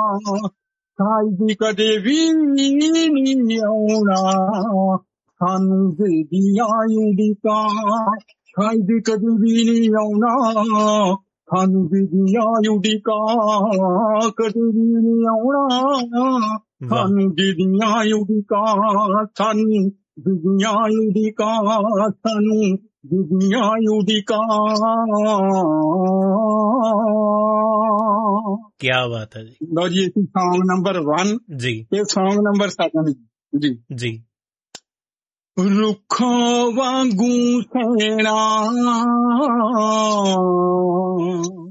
ਸ਼ਾਇਦ ਕਦੇ ਵੀ ਨਹੀਂ ਆਉਣਾ ਸਾਨੂੰ ਦੀਆਂ ਉਡੀਕਾਂ ਸ਼ਾਇਦ ਕਦੇ ਵੀ ਨਹੀਂ ਆਉਣਾ ਸਾਨੂੰ ਦੀਆਂ ਉਡੀਕਾਂ ਕਦੇ ਵੀ ਨਹੀਂ ਆਉਣਾ ਸਾਨੂੰ ਦੀਆਂ ਉਡੀਕਾਂ ਸਾਨੂੰ ਦੀਆਂ ਉਡੀਕਾਂ ਸਾਨੂੰ ਦੀਆਂ ਉਡੀਕਾਂ। क्या बात है जी। लो जी सॉन्ग नंबर 1 जी, ये सॉन्ग नंबर 7 जी जी। रुखों वांगू सैना